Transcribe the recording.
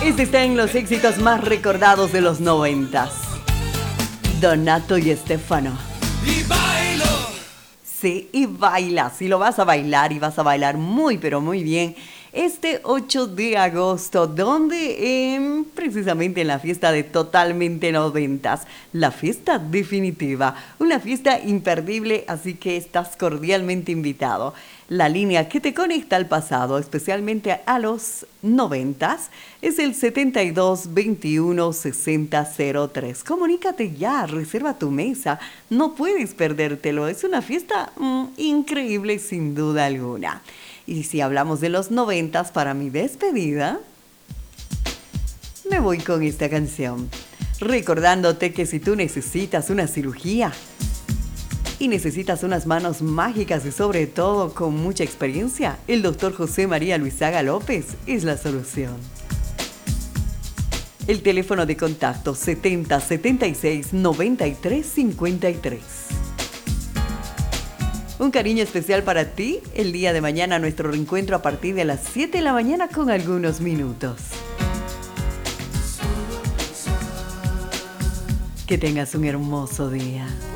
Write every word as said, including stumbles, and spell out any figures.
Este está en los éxitos más recordados de los noventas. Donato y Estefano. Y bailo. Sí, y baila. Si lo vas a bailar y vas a bailar muy, pero muy bien. Este ocho de agosto, donde eh, precisamente en la fiesta de Totalmente Noventas, la fiesta definitiva, una fiesta imperdible, así que estás cordialmente invitado. La línea que te conecta al pasado, especialmente a los noventas, es el setenta y dos veintiuno sesenta cero tres. Comunícate ya, reserva tu mesa, no puedes perdértelo, es una fiesta mmm, increíble sin duda alguna. Y si hablamos de los noventas, para mi despedida, me voy con esta canción. Recordándote que si tú necesitas una cirugía y necesitas unas manos mágicas y sobre todo con mucha experiencia, el doctor José María Luizaga López es la solución. El teléfono de contacto setenta setenta y seis noventa y tres cincuenta y tres. Un cariño especial para ti, el día de mañana nuestro reencuentro a partir de las siete de la mañana con algunos minutos. Que tengas un hermoso día.